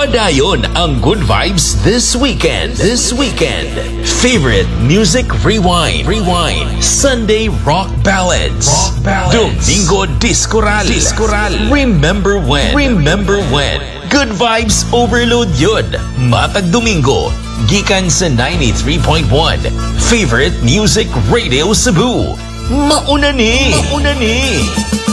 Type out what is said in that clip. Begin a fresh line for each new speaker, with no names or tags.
Padayon ang good vibes this weekend. Favorite music rewind. Sunday rock ballads. Domingo disco rally. Remember when. Good vibes overload yun. Matag Domingo. Gikan sa 93.1. Favorite music radio Cebu. Mauna ni.